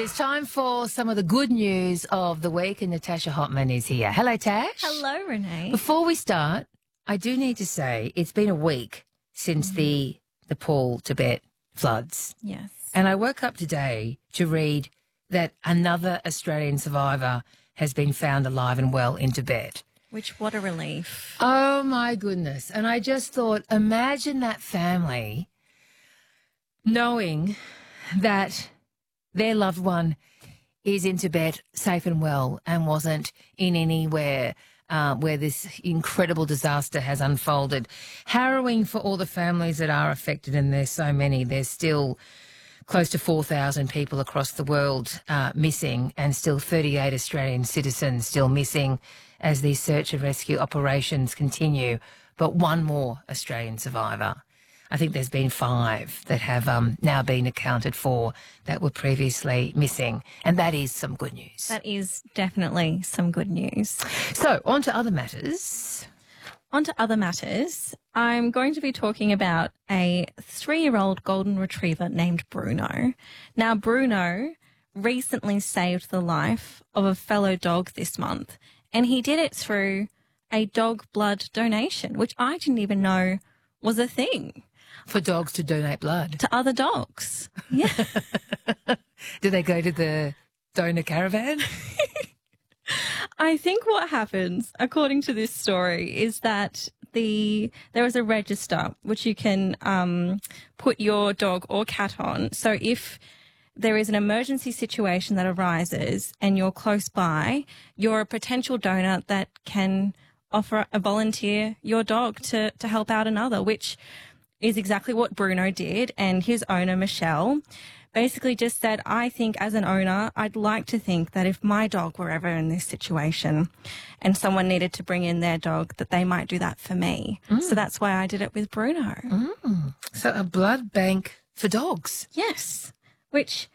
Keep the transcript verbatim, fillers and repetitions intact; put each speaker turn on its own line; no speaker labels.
is time for some of the good news of the week, and Natasha Hotman is here. Hello, Tash.
Hello, Renee.
Before we start, I do need to say it's been a week since mm. the Nepal Tibet floods.
Yes.
And I woke up today to read that another Australian survivor has been found alive and well in Tibet.
Which, what a relief.
Oh, my goodness. And I just thought, imagine that family knowing that their loved one is in Tibet safe and well and wasn't in anywhere uh, where this incredible disaster has unfolded. Harrowing for all the families that are affected, and there's so many. There's still close to four thousand people across the world uh, missing, and still thirty-eight Australian citizens still missing as these search and rescue operations continue. But one more Australian survivor. I think there's been five that have um, now been accounted for that were previously missing, and that is some good news.
That is definitely some good news.
So, on to other matters.
On to other matters. I'm going to be talking about a three-year-old golden retriever named Bruno. Now, Bruno recently saved the life of a fellow dog this month, and he did it through a dog blood donation, which I didn't even know was a thing.
For dogs to donate blood?
To other dogs. Yeah.
Do they go to the donor caravan?
I think what happens, according to this story, is that the there is a register which you can um, put your dog or cat on. So if there is an emergency situation that arises and you're close by, you're a potential donor that can offer a volunteer your dog to, to help out another, which is exactly what Bruno did. And his owner, Michelle, basically just said, I think as an owner, I'd like to think that if my dog were ever in this situation and someone needed to bring in their dog, that they might do that for me. Mm. So that's why I did it with Bruno.
Mm. So a blood bank for dogs.
Yes. Which